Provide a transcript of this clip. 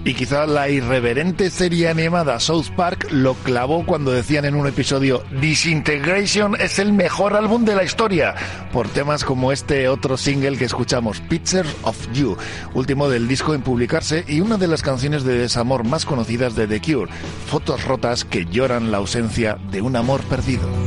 Y quizá la irreverente serie animada South Park lo clavó cuando decían en un episodio: Disintegration es el mejor álbum de la historia, por temas como este otro single que escuchamos, Pictures of You, último del disco en publicarse y una de las canciones de desamor más conocidas de The Cure, fotos rotas que lloran la ausencia de un amor perdido.